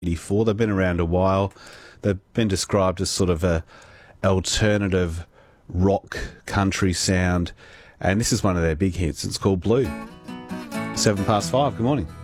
1984. They've been around a while. They've been described as sort of a alternative rock country sound, and this is one of their big hits. It's called Blue. 5:07. Good morning.